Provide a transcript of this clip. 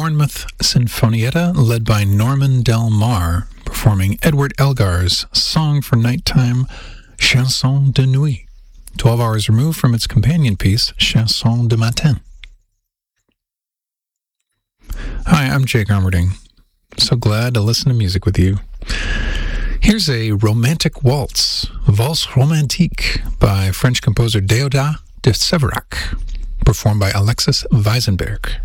Bournemouth Sinfonietta, led by Norman Del Mar, performing Edward Elgar's Song for Nighttime, Chanson de Nuit, 12 hours removed from its companion piece, Chanson de Matin. Hi, I'm Jake Armerding. So glad to listen to music with you. Here's a romantic waltz, Valse Romantique, by French composer Déodat de Séverac, performed by Alexis Weisenberg.